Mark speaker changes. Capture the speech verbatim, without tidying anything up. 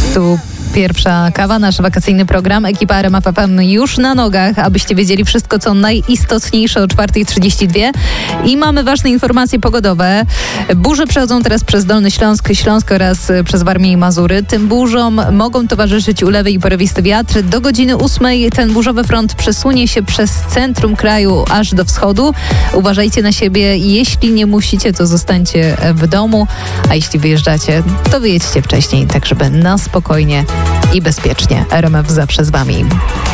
Speaker 1: Tu pierwsza kawa, nasz wakacyjny program. Ekipa R M F F M już na nogach, abyście wiedzieli wszystko, co najistotniejsze o czwarta trzydzieści dwa. I mamy ważne informacje pogodowe. Burze przechodzą teraz przez Dolny Śląsk, Śląsk oraz przez Warmię i Mazury. Tym burzom mogą towarzyszyć ulewy i porywisty wiatr. Do godziny ósmej ten burzowy front przesunie się przez centrum kraju aż do wschodu. Uważajcie na siebie. Jeśli nie musicie, to zostańcie w domu, a jeśli wyjeżdżacie, to wyjedźcie wcześniej, tak żeby na spokojnie i bezpiecznie. R M F zawsze z wami.